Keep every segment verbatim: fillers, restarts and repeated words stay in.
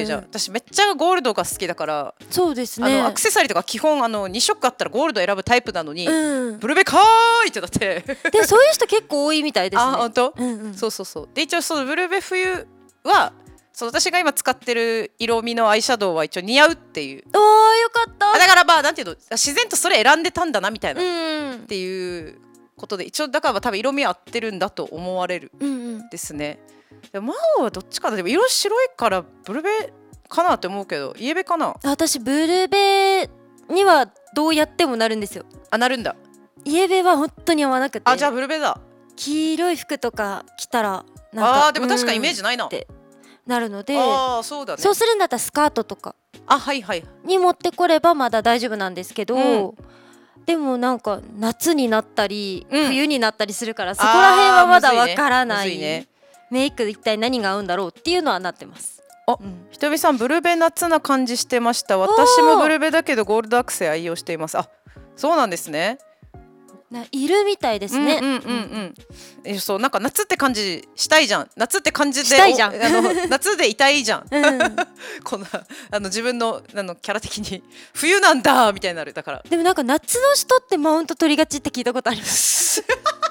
けじゃん、うんうん、私めっちゃゴールドが好きだから。 そうですね、 あのアクセサリーとか基本あのに色あったらゴールド選ぶタイプなのに、 うん、 ブルベかーいってなってでそういう人結構多いみたいですね。 あ、本当、 うんうん、 そうそうそう。で一応そのブルベ冬はそう私が今使ってる色味のアイシャドウは一応似合うっていう。 おーよかった。 だからまあなんていうの、自然とそれ選んでたんだなみたいな、 うん、 っていうことで一応だから多分色味合ってるんだと思われるですね、うんうん、でもマオはどっちかな。でも色白いからブルベかなって思うけど、イエベかな。 私ブルベにはどうやってもなるんですよ。 あ、なるんだ。 イエベは本当に合わなくて。 あ、じゃあブルベだ。 黄色い服とか着たらなんか、 あーでも確かイメージないなってなるので、 あーそうだね。 そうするんだったらスカートとかあ、はいはいに持ってこればまだ大丈夫なんですけど、うん、でもなんか夏になったり、うん、冬になったりするからそこら辺はまだわからない、ねね、メイク一体何が合うんだろうっていうのはなってます。 あ、うん、ひとみさんブルベ夏な感じしてました。私もブルベだけどゴールドアクセ愛用しています。あ、そうなんですね。 ないるみたいですね。 うんうんうんうんえそうなんか夏って感じしたいじゃん。夏って感じでしたいじゃん。 あの夏でいたいじゃん、うん、こんなあの自分のあのキャラ的に冬なんだみたいになる。だからでもなんか夏の人ってマウント取りがちって聞いたことあります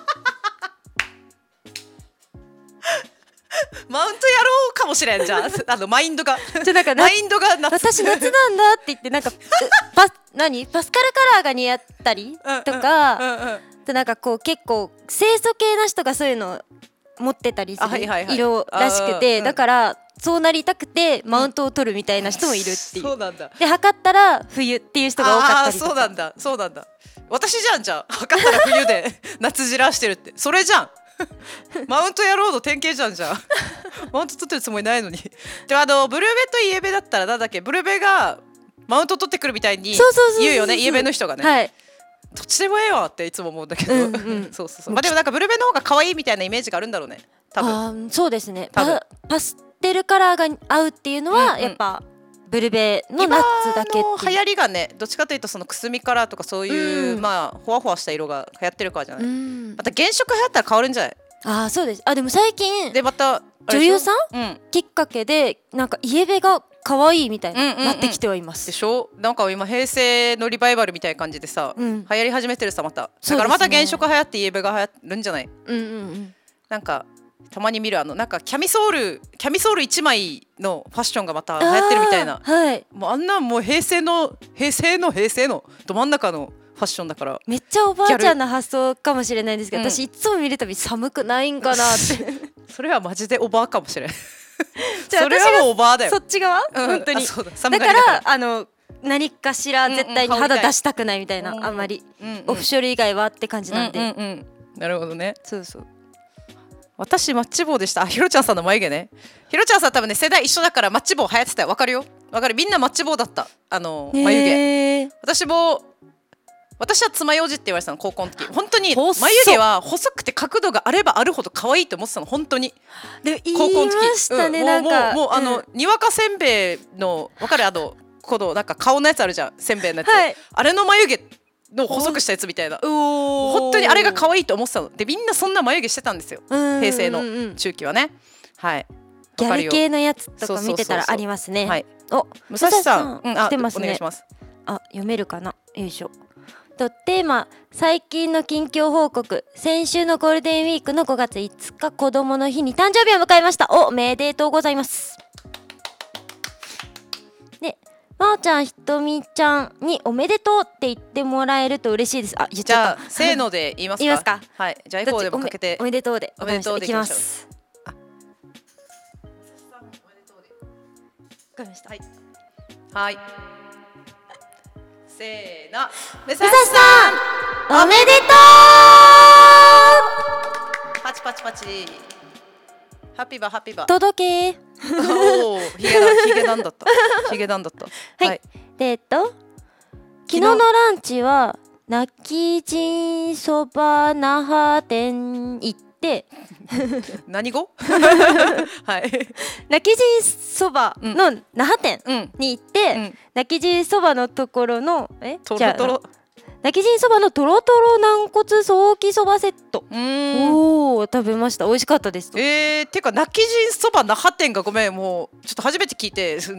マウントやろうかもしれんじゃんあのマインドがじゃなんかマインドが夏私夏なんだって言ってなんかパ何パスカルカラーが似合ったりとか、うんうんうん、でなんかこう結構清楚系な人がそういうの持ってたりする色らしくて、だからそうなりたくてマウントを取るみたいな人もいるっていう、うん、そうなんだ。で測ったら冬っていう人が多かったりとか。あ、そうなんだそうなんだ。私じゃん。じゃあ測ったら冬で夏じらしてるってそれじゃんマウント野郎の典型じゃん。じゃあマウント取ってるつもりないのにでもあのブルベとイエベだったらなんだっけ、ブルベがマウント取ってくるみたいに言うよね、イエベの人がね、はい、どっちでもええわっていつも思うんだけど、うんうん、そうそうそう、まあ、でもなんかブルベの方が可愛いみたいなイメージがあるんだろうね多分。 あ、そうですね。パ, パステルカラーが合うっていうのは、うんうん、やっぱブルベの夏だけっていう。 今の流行りがね、どっちかというとそのくすみカラーとかそういう、うん、まあほわほわした色が流行ってるからじゃない、うん、また原色流行ったら変わるんじゃない。 あ、そうです。あ、でも最近でまた女優さん、うん、きっかけでなんかイエベが可愛いみたいになってきてはいます、 うんうんうん、でしょ。なんか今平成のリバイバルみたいな感じでさ、うん、流行り始めてるさまた。だからまた原色流行ってイエベが流行るんじゃない、うんうんうん、なんかたまに見るあのなんかキャミソールキャミソールいちまいのファッションがまた流行ってるみたいな。あ、はい、もうあんなもう平成の平成の平成のど真ん中のファッションだから。めっちゃおばあちゃんな発想かもしれないんですけど、うん、私いつも見るたび寒くないんかなってそれはマジでおばあかもしれんじゃあそれはもうおばあだよ。 そっち側、うん、本当に。だからあの何かしら絶対に肌出したくないみたいな、うんうん、あんまり、うんうん、オフショル以外はって感じなんで、うんうんうん、 なるほどね。 そうそう。 私マッチ棒でした。あ、ひろちゃんさんの眉毛ね。ひろちゃんさん多分ね世代一緒だからマッチ棒流行ってたよ。わかるよわかる。みんなマッチ棒だった。あの眉毛。私も私は爪楊枝って言われてたの高校の時。本当に眉毛は細くて角度があればあるほど可愛いと思ってたの本当に。 で高校の時言いましたね、うん、なんかもうもう、もうあの、うん、にわかせんべいのわかるあのこのなんか顔のやつあるじゃん、せんべいのやつ、はい、あれの眉毛の細くしたやつみたいな。本当にあれが可愛いと思ってたので、みんなそんな眉毛してたんですよ平成の中期はね。はい、 ギャル系のやつとか見てたらありますね。はい、 お、武蔵さん、うん、 来てますね。 お願いします。 あ、読めるかな。よいしょ。とテーマ、最近の近況報告。先週のゴールデンウィークのごがついつか子供の日に誕生日を迎えました。おめでとうございます。で、まおちゃん、ひとみちゃんにおめでとうって言ってもらえると嬉しいです。あ、言っちゃった。 じゃあせーので言いますか。 言いますか。 はい、じゃあエコーでもかけておめでとうでおめでとうでいきます。 あ、わかりました。 はい、はい、せーの、 武蔵さんおめでとう。パチパチパチ。ハッピーバーハッピーバー。 届け。 おお、ヒゲだ、ヒゲなんだった。ヒゲなんだった。 はい。はい、でえっと昨日のランチは泣き人そば那覇店行って何語？はい。 泣き人そばの那覇店に行って、うん、泣き人そばのところのえトロトロ泣き人そばのとろとろ軟骨ソーキそばセット。おお、食べました。美味しかったです。 えー、てか泣き人そば那覇店がごめんもうちょっと初めて聞いて